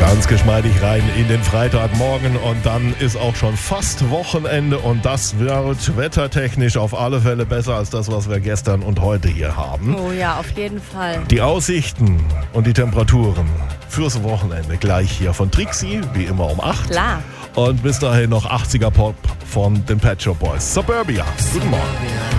Ganz geschmeidig rein in den Freitagmorgen und dann ist auch schon fast Wochenende und das wird wettertechnisch auf alle Fälle besser als das, was wir gestern und heute hier haben. Oh ja, auf jeden Fall. Die Aussichten und die Temperaturen fürs Wochenende gleich hier von Trixie, wie immer um 8. Klar. Und bis dahin noch 80er Pop von den Pet Shop Boys. Suburbia. Guten Morgen.